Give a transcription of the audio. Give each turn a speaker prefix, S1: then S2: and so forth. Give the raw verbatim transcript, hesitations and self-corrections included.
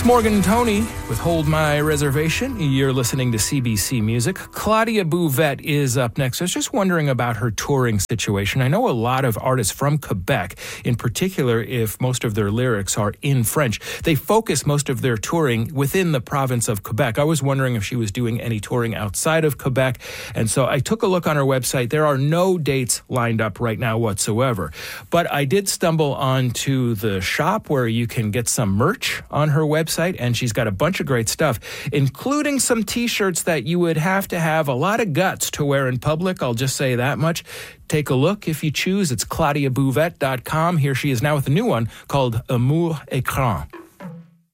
S1: Morgan Tony with Hold My Reservation. You're listening to C B C Music. Claudia Bouvette is up next. I was just wondering about her touring situation. I know a lot of artists from Quebec, in particular if most of their lyrics are in French, they focus most of their touring within the province of Quebec. I was wondering if she was doing any touring outside of Quebec, and so I took a look on her website. There are no dates lined up right now whatsoever, but I did stumble onto the shop where you can get some merch on her website. And she's got a bunch of great stuff, including some T-shirts that you would have to have a lot of guts to wear in public. I'll just say that much. Take a look if you choose. It's claudia bouvette dot com. Here she is now with a new one called Amour Écran.